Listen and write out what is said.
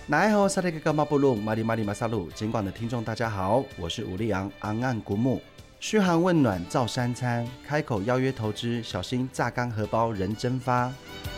来好，萨利格干嘛布鲁马里马里马萨鲁，尽管的听众大家好，我是吴立阳，昂岸古木，嘘寒问暖造三餐，开口邀约投资，小心榨干荷包人蒸发。